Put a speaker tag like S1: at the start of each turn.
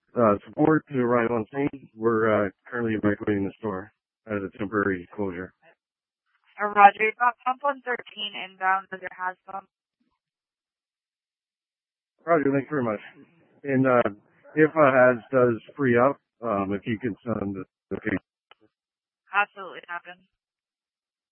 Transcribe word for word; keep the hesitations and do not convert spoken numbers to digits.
S1: Uh, support to arrive on scene. We're uh, currently evacuating the store as a temporary closure.
S2: Uh, Roger, you got pump one thirteen inbound as it has pump.
S1: Roger, thanks very much. And uh, if uh, Has does free up, um, if you can send the location.
S2: Absolutely happen.